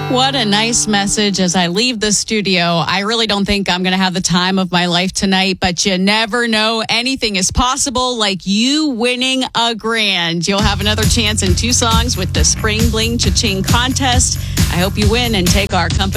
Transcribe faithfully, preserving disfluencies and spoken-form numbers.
What a nice message as I leave the studio. I really don't think I'm going to have the time of my life tonight, but you never know. Anything is possible, like you winning a grand. You'll have another chance in two songs with the Spring Bling Cha-Ching contest. I hope you win and take our company.